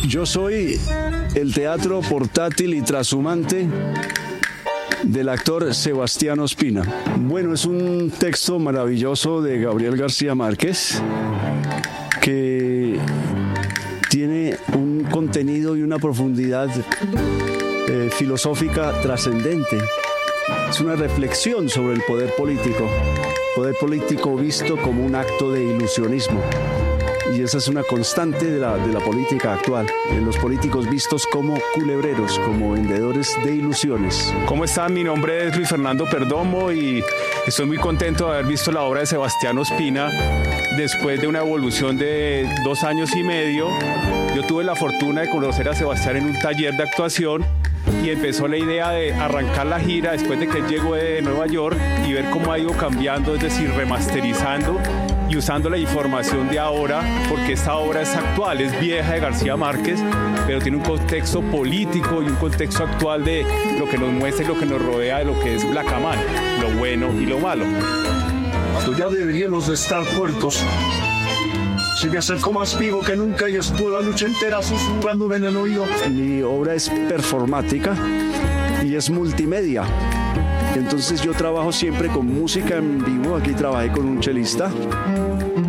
Yo soy el teatro portátil y trashumante del actor Sebastián Ospina. Bueno, es un texto maravilloso de Gabriel García Márquez que tiene un contenido y una profundidad filosófica trascendente. Es una reflexión sobre el poder político visto como un acto de ilusionismo. Y esa es una constante de la política actual, en los políticos vistos como culebreros, como vendedores de ilusiones. ¿Cómo están? Mi nombre es Luis Fernando Perdomo y estoy muy contento de haber visto la obra de Sebastián Ospina después de una evolución de 2 años y medio. Yo tuve la fortuna de conocer a Sebastián en un taller de actuación y empezó la idea de arrancar la gira después de que él llegó de Nueva York y ver cómo ha ido cambiando, es decir, remasterizando y usando la información de ahora, porque esta obra es actual, es vieja de García Márquez, pero tiene un contexto político y un contexto actual de lo que nos muestra y lo que nos rodea de lo que es Blackaman, lo bueno y lo malo. Ya deberíamos de estar puertos. Si me acerco más vivo que nunca y estuve la noche entera susurrándome en el oído. Mi obra es performática y es multimedia. Entonces yo trabajo siempre con música en vivo. Aquí trabajé con un chelista.